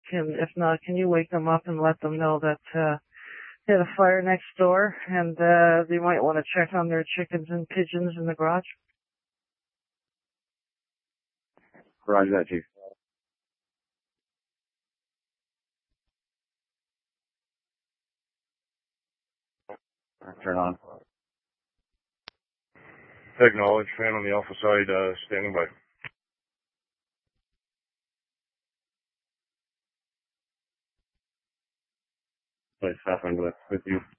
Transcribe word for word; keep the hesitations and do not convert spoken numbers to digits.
Can, if not, can you wake them up and let them know that uh, they had a fire next door and uh, they might want to check on their chickens and pigeons in the garage? Roger that, Chief. Turn on. Acknowledge. Man on the Alpha side, uh, standing by. What's happened with, with you?